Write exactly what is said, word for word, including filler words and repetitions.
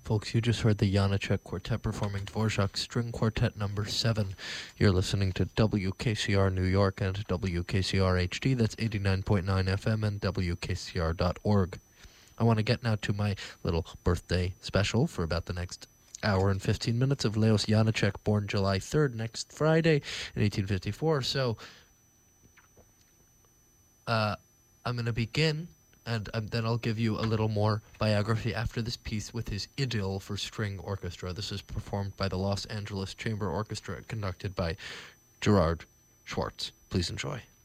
Folks, you just heard the Janacek Quartet performing Dvorak's String Quartet number seven. You're listening to W K C R New York and W K C R H D. That's eighty-nine point nine F M and W K C R dot org. I want to get now to my little birthday special for about the next hour and fifteen minutes of Leos Janacek, born July third, next Friday in eighteen fifty-four. So uh, I'm going to begin, and um, then I'll give you a little more biography after this piece with his Idyll for String Orchestra. This is performed by the Los Angeles Chamber Orchestra, conducted by Gerard Schwartz. Please enjoy.